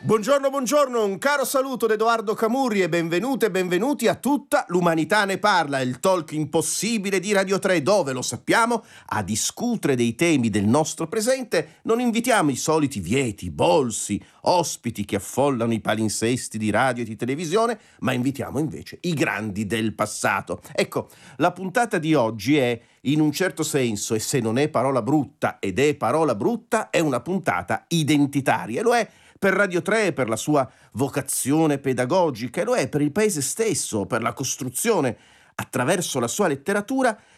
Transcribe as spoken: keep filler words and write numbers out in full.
Buongiorno, buongiorno, un caro saluto da Edoardo Camurri e benvenute e benvenuti a Tutta l'Umanità ne parla, il talk impossibile di Radio tre, dove, lo sappiamo, a discutere dei temi del nostro presente non invitiamo i soliti vieti, bolsi, ospiti che affollano i palinsesti di radio e di televisione, ma invitiamo invece i grandi del passato. Ecco, la puntata di oggi è, in un certo senso, e se non è parola brutta ed è parola brutta, è una puntata identitaria. Lo è per Radio tre, per la sua vocazione pedagogica, e lo è per il paese stesso, per la costruzione, attraverso la sua letteratura,